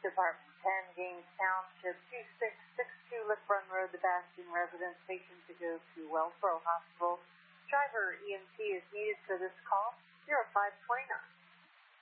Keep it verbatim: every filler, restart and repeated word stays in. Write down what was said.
Department ten, Gaines Township, two six six two Lick Run Road, the Bastion residence, patient to go to Wellsboro Hospital. Driver E M T is needed for this call, zero five two nine.